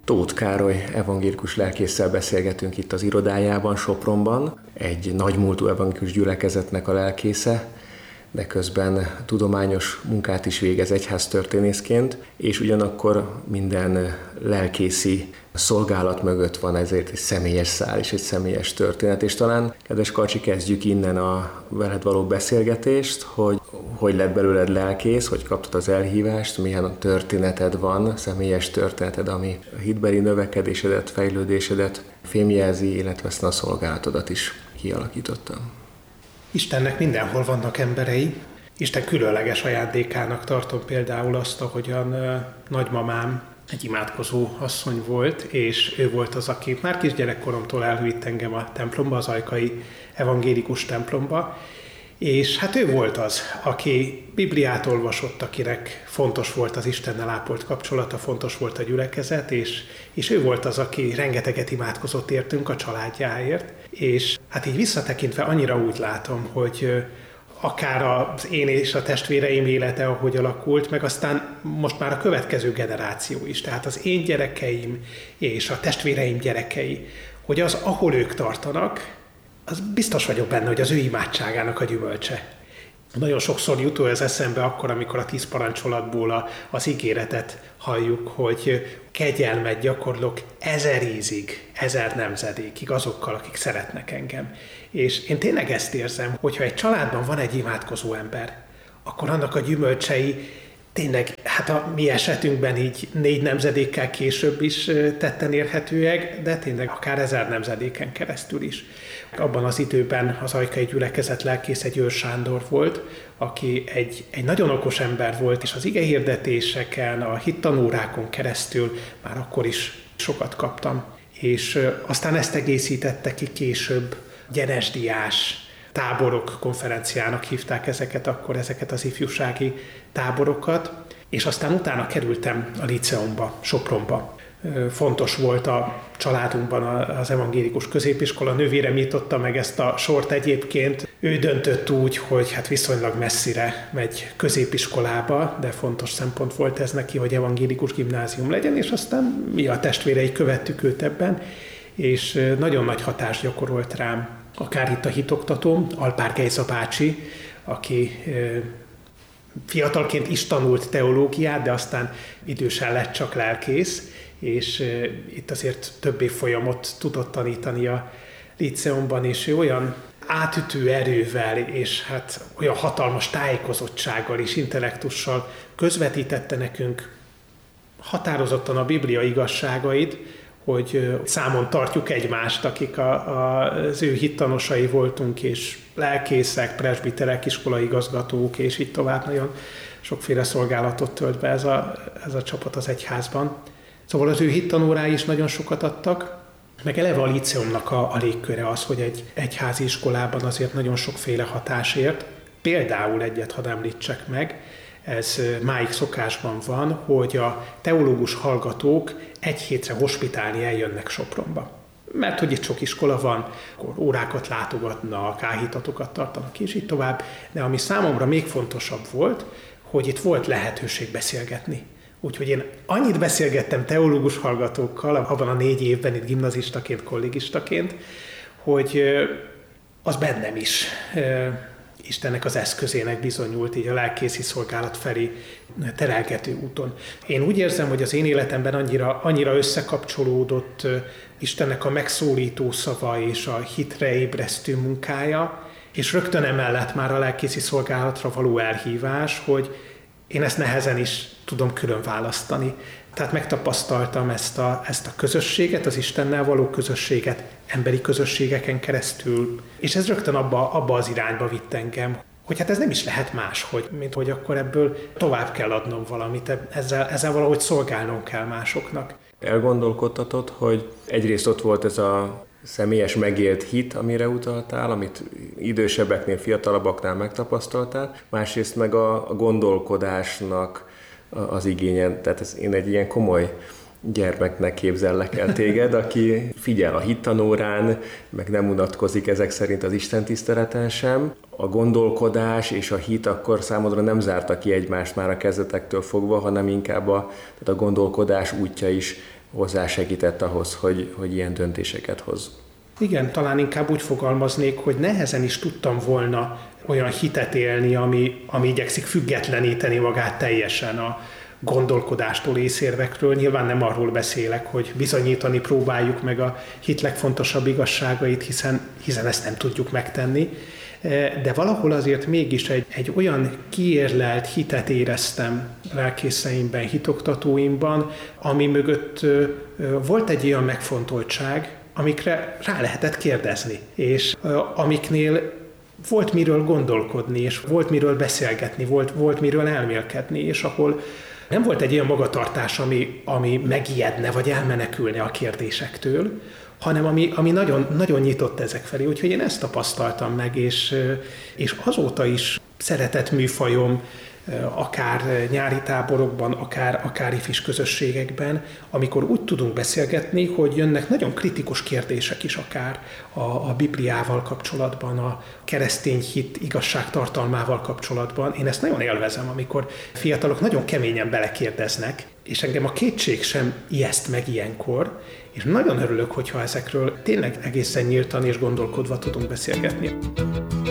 Tóth Károly evangélikus lelkésszel beszélgetünk itt az irodájában, Sopronban, egy nagymúltú evangélikus gyülekezetnek a lelkésze, de közben tudományos munkát is végez egyháztörténészként, és ugyanakkor minden lelkészi szolgálat mögött van ezért egy személyes szál és egy személyes történet. És talán, kedves Karcsi, kezdjük innen a veled való beszélgetést, hogy lett belőled lelkész, hogy kaptad az elhívást, milyen a történeted van, személyes történeted, ami a hitbeli növekedésedet, fejlődésedet fémjelzi, illetve ezt a szolgálatodat is kialakította. Istennek mindenhol vannak emberei. Isten különleges ajándékának tartom például azt, ahogyan nagymamám egy imádkozó asszony volt, és ő volt az, aki már kisgyerekkoromtól elvitt engem a templomba, az ajkai evangélikus templomba, és hát ő volt az, aki Bibliát olvasott, akinek fontos volt az Istennel ápolt kapcsolata, fontos volt a gyülekezet, és ő volt az, aki rengeteget imádkozott értünk a családjáért, és hát így visszatekintve annyira úgy látom, hogy akár az én és a testvéreim élete, ahogy alakult, meg aztán most már a következő generáció is, tehát az én gyerekeim és a testvéreim gyerekei, hogy az, ahol ők tartanak, az biztos vagyok benne, hogy az ő imádságának a gyümölcse. Nagyon sokszor jut ez eszembe akkor, amikor a 10 parancsolatból az ígéretet halljuk, hogy kegyelmet gyakorlok 1000 ízig, 1000 nemzedékig azokkal, akik szeretnek engem. És én tényleg ezt érzem, hogyha egy családban van egy imádkozó ember, akkor annak a gyümölcsei tényleg, hát a mi esetünkben így 4 nemzedékkel később is tetten érhetőek, de tényleg akár 1000 nemzedéken keresztül is. Abban az időben az ajkai gyülekezet lelkésze Győr Sándor volt, aki egy nagyon okos ember volt, és az igehirdetéseken, a hittanórákon keresztül már akkor is sokat kaptam. És aztán ezt egészítette ki később gyeresdiás táborok konferenciának hívták ezeket az ifjúsági táborokat, és aztán utána kerültem a Líceumba, Sopronba. Fontos volt a családunkban az evangélikus középiskola, nővérem nyitotta meg ezt a sort egyébként. Ő döntött úgy, hogy hát viszonylag messzire megy középiskolába, de fontos szempont volt ez neki, hogy evangélikus gimnázium legyen, és aztán mi a testvérei követtük őt ebben, és nagyon nagy hatást gyakorolt rám. Akár itt a hitoktatóm, Alpár Gejza bácsi, aki fiatalként is tanult teológiát, de aztán idősen lett csak lelkész, és itt azért több évfolyamot tudott tanítani a Líceumban, és ő olyan átütő erővel, és hát olyan hatalmas tájékozottsággal és intellektussal közvetítette nekünk határozottan a Biblia igazságait, hogy számon tartjuk egymást, akik az ő hittanosai voltunk, és lelkészek, presbiterek, iskolaigazgatók, és így tovább nagyon sokféle szolgálatot tölt be ez a csapat az egyházban. Szóval az ő hittanórái is nagyon sokat adtak, meg eleve a Líceumnak a légköre az, hogy egy egyházi iskolában azért nagyon sokféle hatás ért. Például egyet hadd említsek meg, ez máig szokásban van, hogy a teológus hallgatók egy hétre hospitálni eljönnek Sopronba. Mert hogy itt sok iskola van, akkor órákat látogatnak, áhítatokat tartanak, és így tovább. De ami számomra még fontosabb volt, hogy itt volt lehetőség beszélgetni. Úgyhogy én annyit beszélgettem teológus hallgatókkal abban a 4 évben, itt gimnazistaként, kollégistaként, hogy az bennem is Istennek az eszközének bizonyult így a lelkészi szolgálat felé terelgető úton. Én úgy érzem, hogy az én életemben annyira összekapcsolódott Istennek a megszólító szava és a hitre ébresztő munkája, és rögtön emellett már a lelkészi szolgálatra való elhívás, hogy én ezt nehezen is tudom külön választani. Tehát megtapasztaltam ezt a közösséget, az Istennel való közösséget, emberi közösségeken keresztül, és ez rögtön abba az irányba vitt engem, hogy hát ez nem is lehet máshogy, mint hogy akkor ebből tovább kell adnom valamit, ezzel valahogy szolgálnom kell másoknak. Elgondolkodtatod, hogy egyrészt ott volt ez a személyes megélt hit, amire utaltál, amit idősebbeknél, fiatalabbaknál megtapasztaltál, másrészt meg a gondolkodásnak az igényen. Tehát én egy ilyen komoly gyermeknek képzellek el téged, aki figyel a hittanórán, meg nem unatkozik ezek szerint az istentiszteleten sem. A gondolkodás és a hit akkor számodra nem zárta ki egymást már a kezdetektől fogva, hanem inkább a gondolkodás útja is hozzásegített ahhoz, hogy ilyen döntéseket hoz. Igen, talán inkább úgy fogalmaznék, hogy nehezen is tudtam volna olyan hitet élni, ami igyekszik függetleníteni magát teljesen a gondolkodástól, észérvekről. Nyilván nem arról beszélek, hogy bizonyítani próbáljuk meg a hit legfontosabb igazságait, hiszen ezt nem tudjuk megtenni. De valahol azért mégis egy olyan kiérlelt hitet éreztem lelkészeimben, hitoktatóimban, ami mögött volt egy olyan megfontoltság, amikre rá lehetett kérdezni, és amiknél volt miről gondolkodni, és volt miről beszélgetni, volt miről elmélkedni, és ahol nem volt egy olyan magatartás, ami megijedne, vagy elmenekülne a kérdésektől, hanem ami nagyon, nagyon nyitott ezek felé. Úgyhogy én ezt tapasztaltam meg, és azóta is szeretett műfajom, akár nyári táborokban, akár ifis közösségekben, amikor úgy tudunk beszélgetni, hogy jönnek nagyon kritikus kérdések is akár a Bibliával kapcsolatban, a keresztény hit igazságtartalmával kapcsolatban. Én ezt nagyon élvezem, amikor fiatalok nagyon keményen belekérdeznek, és engem a kétség sem ijeszt meg ilyenkor, és nagyon örülök, hogyha ezekről tényleg egészen nyíltan és gondolkodva tudunk beszélgetni.